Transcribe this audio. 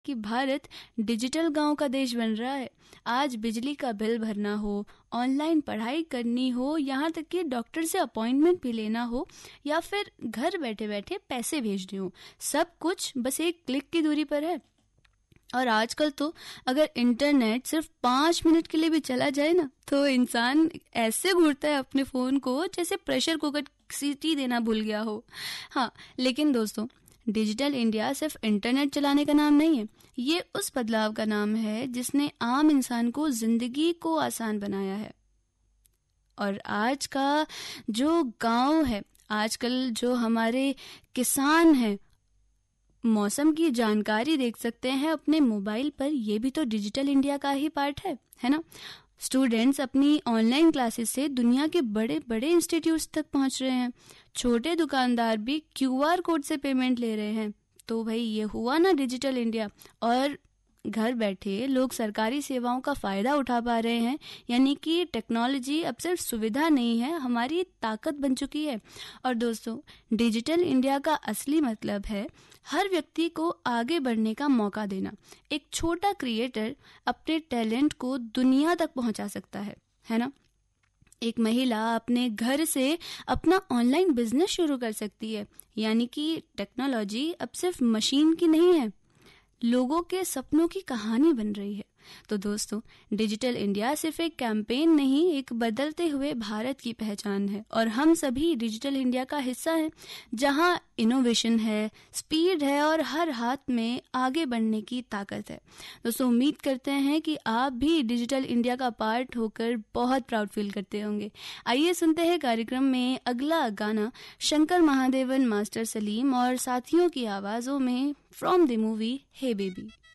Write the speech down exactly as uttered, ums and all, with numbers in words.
कि भारत डिजिटल गांव का देश बन रहा है। आज बिजली का बिल भरना हो, ऑनलाइन पढ़ाई करनी हो, यहाँ तक कि डॉक्टर से अपॉइंटमेंट भी लेना हो या फिर घर बैठे बैठे पैसे भेजने हो, सब कुछ बस एक क्लिक की दूरी पर है। और आजकल तो अगर इंटरनेट सिर्फ पाँच मिनट के लिए भी चला जाए ना, तो इंसान ऐसे घूरता है अपने फोन को जैसे प्रेशर कुकर सीटी देना भूल गया हो। हाँ, लेकिन दोस्तों, डिजिटल इंडिया सिर्फ इंटरनेट चलाने का नाम नहीं है, ये उस बदलाव का नाम है जिसने आम इंसान को जिंदगी को आसान बनाया है। और आज का जो गांव है, आजकल जो हमारे किसान हैं, मौसम की जानकारी देख सकते हैं अपने मोबाइल पर, ये भी तो डिजिटल इंडिया का ही पार्ट है है ना। स्टूडेंट्स अपनी ऑनलाइन क्लासेस से दुनिया के बड़े बड़े इंस्टीट्यूट्स तक पहुंच रहे हैं। छोटे दुकानदार भी क्यूआर कोड से पेमेंट ले रहे हैं। तो भाई ये हुआ ना डिजिटल इंडिया। और घर बैठे लोग सरकारी सेवाओं का फायदा उठा पा रहे हैं। यानी कि टेक्नोलॉजी अब सिर्फ सुविधा नहीं है, हमारी ताकत बन चुकी है। और दोस्तों, डिजिटल इंडिया का असली मतलब है हर व्यक्ति को आगे बढ़ने का मौका देना। एक छोटा क्रिएटर अपने टैलेंट को दुनिया तक पहुंचा सकता है है ना। एक महिला अपने घर से अपना ऑनलाइन बिजनेस शुरू कर सकती है। यानी कि टेक्नोलॉजी अब सिर्फ मशीन की नहीं है, लोगों के सपनों की कहानी बन रही है। तो दोस्तों, डिजिटल इंडिया सिर्फ एक कैंपेन नहीं, एक बदलते हुए भारत की पहचान है। और हम सभी डिजिटल इंडिया का हिस्सा हैं, जहां इनोवेशन है, स्पीड है और हर हाथ में आगे बढ़ने की ताकत है। दोस्तों, उम्मीद करते हैं कि आप भी डिजिटल इंडिया का पार्ट होकर बहुत प्राउड फील करते होंगे। आइए सुनते हैं कार्यक्रम में अगला गाना, शंकर महादेवन, मास्टर सलीम और साथियों की आवाजों में, from the movie hey baby.